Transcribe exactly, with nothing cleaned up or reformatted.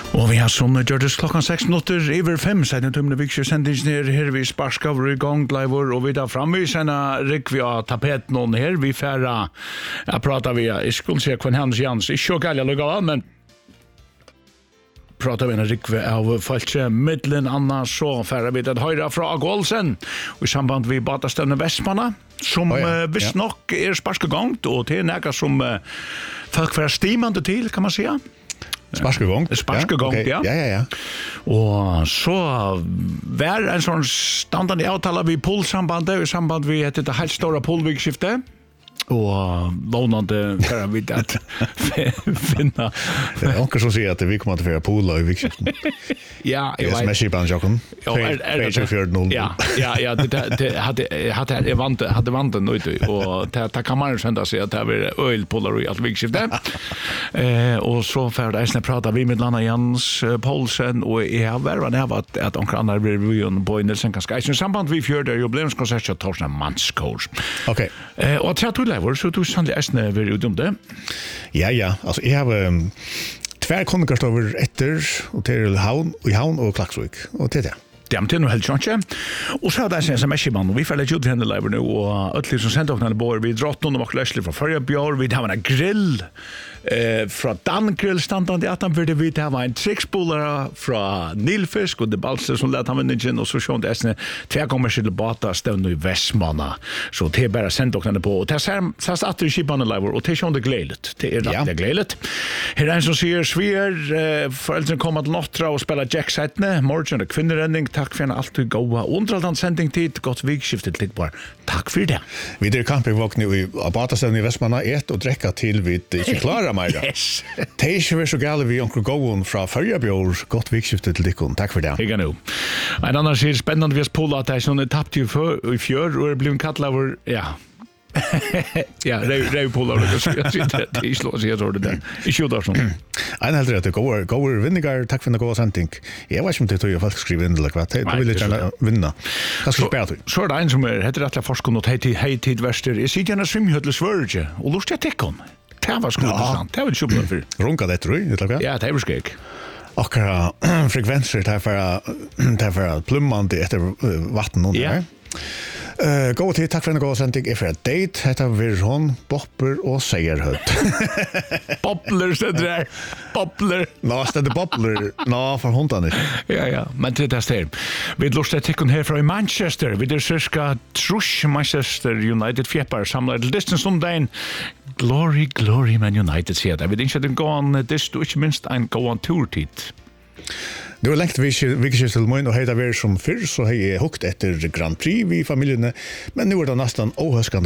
Og vi har som gjør det klokken seks minutter over fem, så er det tømmende viktig sendings ned her vi sparsker over i gang, Leivor, og vi tar frem vi sender Rik vi har tapet noen her, vi færre, jeg prater vi, jeg skulle si hva hans Jans, ikke så galt jeg lukker av, men pratar vi en rikve av falske middelen Anna så færre vi det høyre fra Agolsen og i samband vi Batastøvne Vestmanna som oh, ja. uh, visst ja. nok er sparskegångt og til nægge som uh, folk får stimande til, kan man säga. Sparskegång. Sparskegång, ja. Okay. Ja, ja, ja. Og så var en sånn standande avtale vi poolsambandet i samband vi heter det helt stora poolvikskiftet. Og vånande för vi att finna. Det är onkel som säger att vi kommer att föra pool i vikskiften. Ja, jag vet. Smash på Jakob. Ja, är det för noll. Ja, ja, ja, det det hade hade jag vant hade vant nu och det det kan man sända sig att det var öl pool i allt vikskiftet. Eh och så för det snä prata vi med Lana Jans Paulsen och jag var det var att onkel andra vi on boy Nelson kanske i samband vi fjörde jubileumskonsert Torsna Manskors. Okej. Eh och jag tror Leivor, så du sannlig æsne vil ut om det? Ja, ja. Altså, jeg har um, tvær kondikarstover etter, og til Havn, og i Havn og Klaksvik, og til det. Ja, men det er noe helt sånn. Og så er det en S M S-mann, og vi får litt ut for henne Leivor nå, og alle som sendte oss denne bor, vi drått noen av Leslie fra Førje Bjør, vi har en grill, eh, fra Dan Grill standande at han ville vi ha en triksbolare fra Nilfisk, og det balser som lett han vinner, og så sjån det æsne tve ganger til bata støvn i Vestmanna. Så det er bare sendt oss denne på, og det er sast atter i kipane Leivor, og det er sjån det gledet. Det er rett det gledet. Her er en som sier, Svier, eh, foreldrene kommer til Nottra og spiller Jack-settene, morgen og kvinnerenning, takk for en alltid gode underhaldan sendingtid, godt vikskiftet litt bare. Takk for det. Vi er campingvåkne i Abatastøvn i Vestmanna, et og drekka til vi ikke klarer meg. Yes. Det er ikke så gale vi onkel gåen fra Førjabjør, godt vikskiftet til dikken. Takk for det. Ikke nå. En annen sier spennende vi har spolet at det er sånn tapt i fjør, og er blevet kattlet over, ja, ja, røypolar, det er ikke lov å si at det der. Ikke jo der sånn. En heldig at det går, går vinninger, takk for en god sending. Jeg vet ikke om det er folk skriver inn eller hva, det vil jeg gjerne vinne. Hva skal spørre til? Så er det en som er, heter rettelig forskon og heitid verster. Jeg sier gjerne svimhøttel Sverige, og lort jeg tekk om. Det var skoet sant, det var ikke oppnå for. Runka det, tror jeg, eller hva? Ja, det var skrik. Akkurat frekvenser, det er for plummande etter vatten under her. Uh, gå til, takk for en god sending. Jeg får et date, heter Virhånd, Bopper og Seierhøtt. Bobler, stedet der. Bobler. Nå, stedet Bobler. Nå, for hundene. Ja, ja, men til det sted. Vi lurer til tikkun her fra Manchester. Vi er cirka trusk Manchester United fjepar samlet til distance om dagen. Glory, glory, man United, sier det. Vi er ikke en gåan dist, og ikke minst en gåan turtid. Det var lengt vikskiftet til min, og hei det vært som fyrr, så hei jeg hukt etter Grand Prix vi familiene, men nå er det nesten åhøskende